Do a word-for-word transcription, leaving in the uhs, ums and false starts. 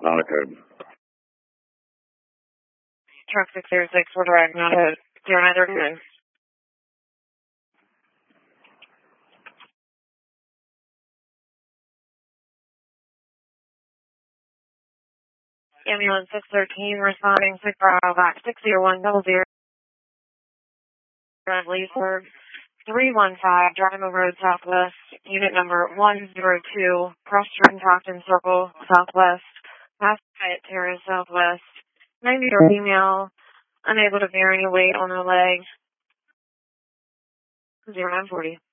Not a code. Truck six zero six, we're direct, not a zero nine thirty nine. Ambulance six thirteen, responding six Bravo back six zero one double zero. Leesburg, three one five, Drimo Road Southwest, unit number one zero two, cross Trenton Circle Southwest, past Hyatt Terrace Southwest, ninety-year female, unable to bear any weight on her leg, zero nine forty.